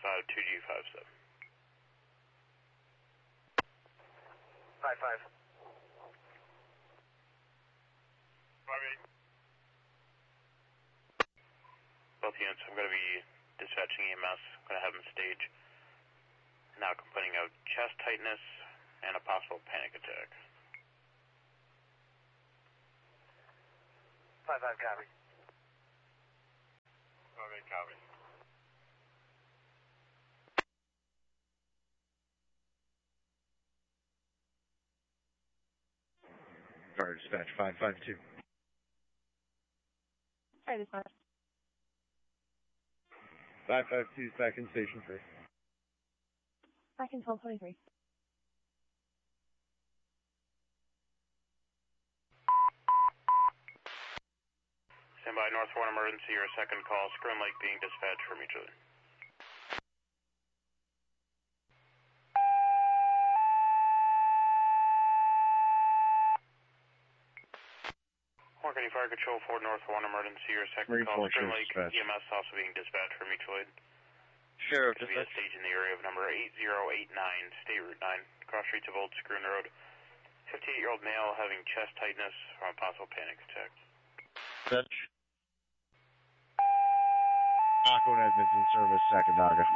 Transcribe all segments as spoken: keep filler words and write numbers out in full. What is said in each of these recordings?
five two G five seven. Five five. Five eight. Both units, I'm going to be dispatching E M S. I'm going to have them stage. Now complaining of chest tightness and a possible panic attack. Five five copy. Five eight copy. Fire dispatch five five two. Fire dispatch. five five two is back in station three. Back in twelve twenty-three. Stand by, North one emergency, your second call. Scrim Lake being dispatched from each other. Morgan Fire Control, Fort North one emergency, your second call. Scrim Lake E M S also being dispatched from each lead. Sheriff, to be a stage in the area of number eight zero eight nine, State Route nine, cross streets of Old Scroon Road. fifty-eight-year-old male having chest tightness from a possible panic attack. Fetch. Knock-on admits in service, Sacandaga.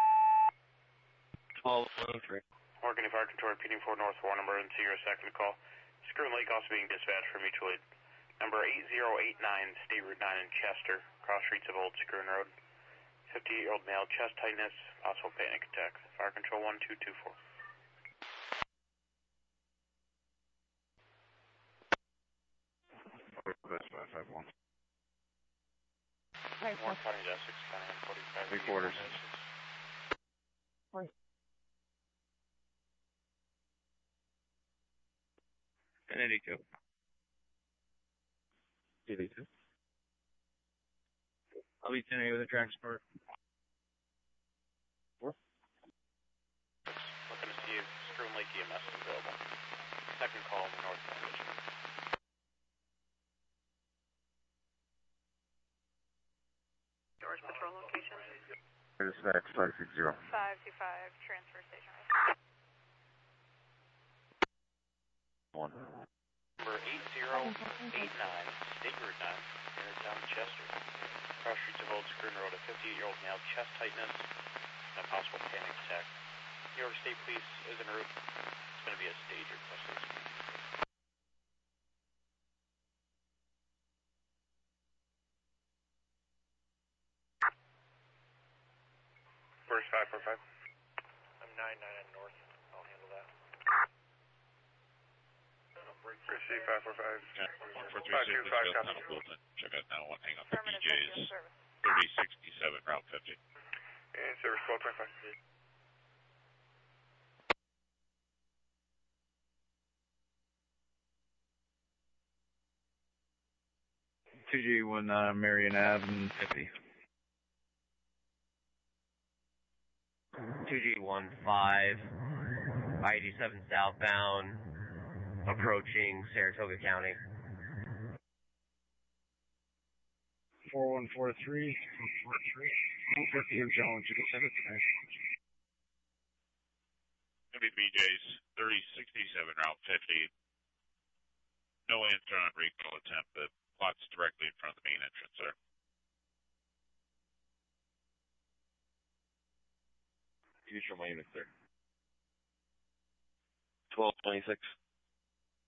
twelve twenty-three. Morgan Fire Control repeating Fort North one emergency, your second call. Scroon Lake also being dispatched from each lead. Number eight zero eight nine, State Route nine in Chester, cross streets of Old Scroon Road. fifty-eight-year-old male, chest tightness, possible panic attack. Fire Control one two two four. That's five five one. Right, Warren County Essex County one forty-five. Three quarters. Right. ten eighty-two. eighty-two. I'll be ten A with a transport. Four. Looking to see if Scroon Lake E M S is available. Second call in the north position. Doors patrol location. Dispatch five six zero. five two five, transfer station. One. Number eight zero eight nine, State Route nine, near down Chester. Cross streets of Old Scroon Road, a fifty-eight-year-old male, chest tightness, and a possible panic attack. New York State Police is en route. It's going to be a stage requested. First five four five. I'm nine nine at north. I'll handle that. Receive five four five. Yeah, one four three six, Tunnel Wilton. Check out now one, hang up for B J's. thirty sixty-seven, Route fifty. And service twelve twenty-five. two G one uh, Marion Avenue fifty. two G one five, I eighty-seven southbound, approaching Saratoga County. four one four three. fifty of Jones, you can send it to me. Gonna be B J's thirty sixty-seven, Route fifty. No answer on recall attempt, but plots directly in front of the main entrance there. You show my units there. twelve twenty-six.